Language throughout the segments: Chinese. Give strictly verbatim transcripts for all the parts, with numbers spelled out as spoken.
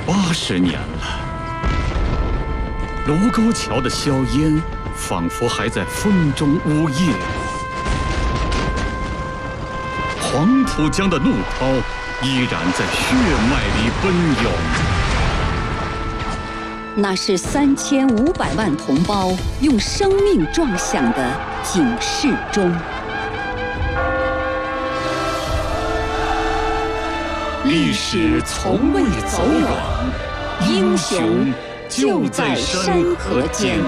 八十年了，卢沟桥的硝烟仿佛还在风中呜咽，黄浦江的怒涛依然在血脉里奔涌。 那是三千五百万同胞用生命撞响的警示钟。 历史从未走远，英雄就在山河间。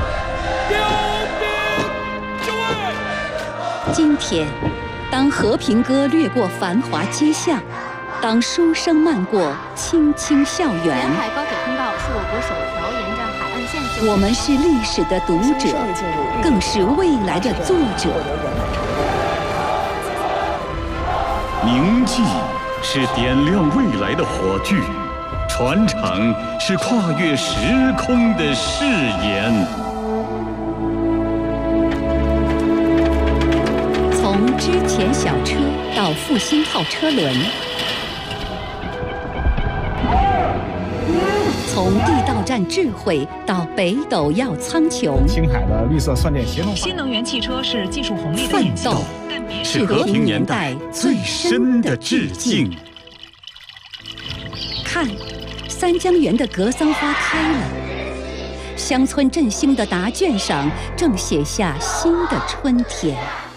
今天，当和平歌掠过繁华街巷，当书声漫过青青校园， 沿海高铁通道是我国首条沿着海岸线修。 我们是历史的读者，更是未来的作者。 铭记是点亮未来的火炬，传承是跨越时空的誓言。 从之前小车到复兴号车轮，从地道战智慧到北斗耀苍穹， 青海的绿色算电协同化， 新能源汽车是技术红利的奋引斗是和平年代最深的致敬。 看，三江源的格桑花开了，乡村振兴的答卷上正写下新的春天。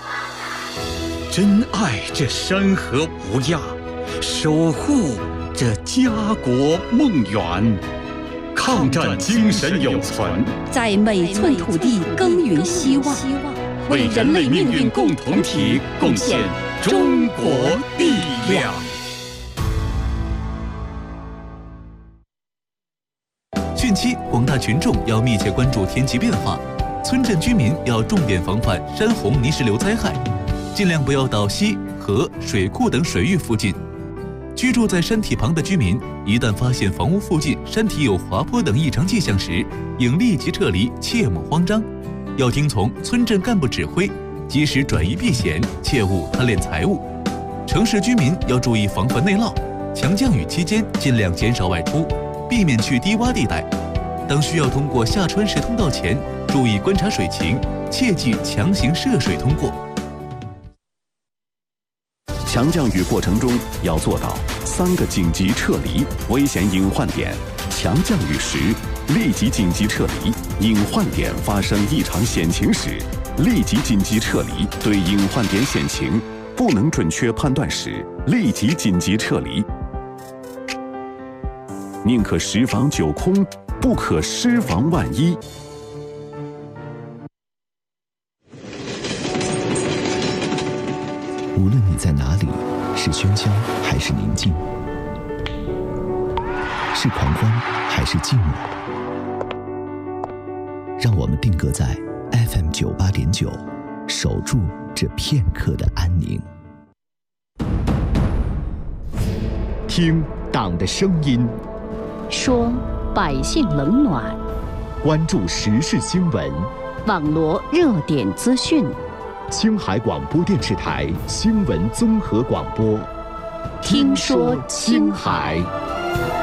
珍爱这山河无恙，守护这家国梦圆，抗战精神永存， 在每寸土地耕耘希望， 为人类命运共同体贡献中国力量。 汛期，广大群众要密切关注天气变化，村镇居民要重点防范山洪泥石流灾害，尽量不要到溪、河、水库等水域附近。居住在山体旁的居民，一旦发现房屋附近山体有滑坡等异常迹象时，应立即撤离，切莫慌张。要听从村镇干部指挥，及时转移避险，切勿贪恋财物。城市居民要注意防范内涝，强降雨期间尽量减少外出，避免去低洼地带。当需要通过下穿石通道前，注意观察水情，切忌强行涉水通过。 强降雨过程中要做到三个紧急撤离危险隐患点。强降雨时，立即紧急撤离；隐患点发生异常险情时，立即紧急撤离。对隐患点险情不能准确判断时，立即紧急撤离。宁可十防九空，不可失防万一。 无论你在哪里，是喧嚣还是宁静，是狂欢还是静默，让我们定格在 F M 九八点九，守住这片刻的安宁。 听党的声音， 说百姓冷暖， 关注时事新闻， 网罗热点资讯。 青海广播电视台新闻综合广播， 听说青海。